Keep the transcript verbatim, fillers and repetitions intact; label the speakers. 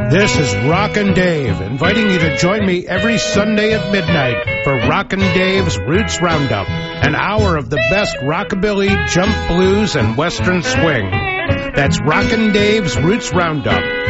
Speaker 1: This is Rockin' Dave, inviting you to join me every Sunday at midnight for Rockin' Dave's Roots Roundup, an hour of the best rockabilly, jump blues, and western swing. That's Rockin' Dave's Roots Roundup,